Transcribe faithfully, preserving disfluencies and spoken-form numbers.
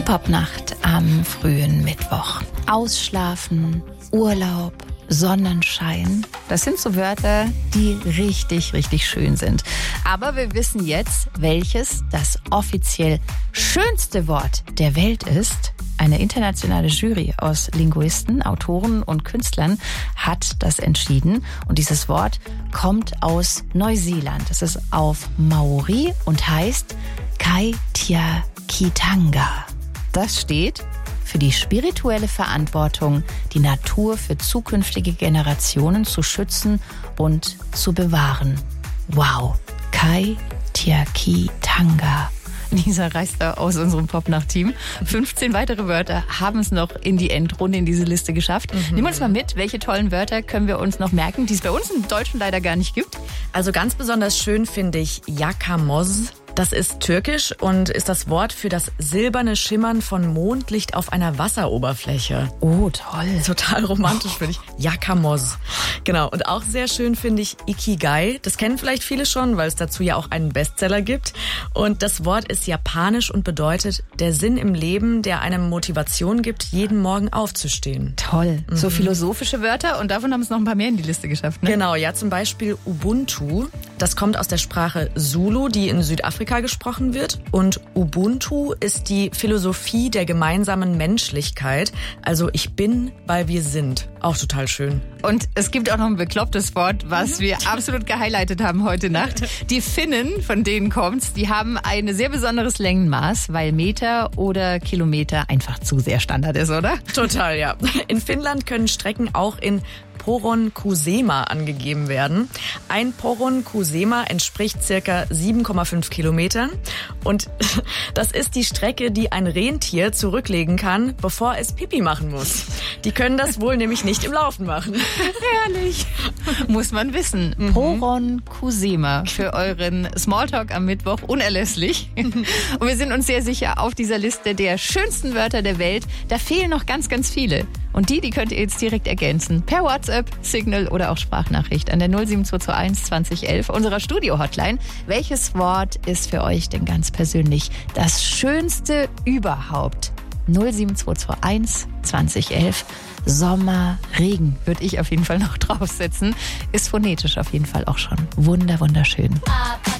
Die Popnacht am frühen Mittwoch. Ausschlafen, Urlaub, Sonnenschein. Das sind so Wörter, die richtig, richtig schön sind. Aber wir wissen jetzt, welches das offiziell schönste Wort der Welt ist. Eine internationale Jury aus Linguisten, Autoren und Künstlern hat das entschieden. Und dieses Wort kommt aus Neuseeland. Es ist auf Maori und heißt Kaitiakitanga. Das steht für die spirituelle Verantwortung, die Natur für zukünftige Generationen zu schützen und zu bewahren. Wow, Kaitiakitanga. Lisa reißt da aus unserem Popnacht-Team. fünfzehn weitere Wörter haben es noch in die Endrunde, in diese Liste geschafft. Mhm. Nehmen wir uns mal mit, welche tollen Wörter können wir uns noch merken, die es bei uns im Deutschen leider gar nicht gibt. Also ganz besonders schön finde ich Yakamoz. Das ist türkisch und ist das Wort für das silberne Schimmern von Mondlicht auf einer Wasseroberfläche. Oh, toll. Total romantisch, finde ich. Yakamoz. Genau. Und auch sehr schön finde ich Ikigai. Das kennen vielleicht viele schon, weil es dazu ja auch einen Bestseller gibt. Und das Wort ist japanisch und bedeutet der Sinn im Leben, der einem Motivation gibt, jeden Morgen aufzustehen. Toll. Mhm. So philosophische Wörter und davon haben es noch ein paar mehr in die Liste geschafft, ne? Genau, ja, zum Beispiel Ubuntu. Das kommt aus der Sprache Zulu, die in Südafrika gesprochen wird. Und Ubuntu ist die Philosophie der gemeinsamen Menschlichkeit. Also ich bin, weil wir sind. Auch total schön. Und es gibt auch noch ein beklopptes Wort, was wir absolut gehighlightet haben heute Nacht. Die Finnen, von denen kommt's, die haben ein sehr besonderes Längenmaß, weil Meter oder Kilometer einfach zu sehr Standard ist, oder? Total, ja. In Finnland können Strecken auch in Poron Kusema angegeben werden. Ein Poron Kusema entspricht circa sieben Komma fünf Kilometern. Und das ist die Strecke, die ein Rentier zurücklegen kann, bevor es Pipi machen muss. Die können das wohl nämlich nicht im Laufen machen. Herrlich. Muss man wissen. Mhm. Poron Kusema für euren Smalltalk am Mittwoch unerlässlich. Und wir sind uns sehr sicher, auf dieser Liste der schönsten Wörter der Welt, da fehlen noch ganz, ganz viele. Und die, die könnt ihr jetzt direkt ergänzen. Per WhatsApp, Signal oder auch Sprachnachricht an der null sieben zwei zwei eins zwanzig elf unserer Studio-Hotline. Welches Wort ist für euch denn ganz persönlich das schönste überhaupt? null sieben zwei zwei eins zwanzig elf. Sommer, Regen würde ich auf jeden Fall noch draufsetzen. Ist phonetisch auf jeden Fall auch schon wunder, wunderschön.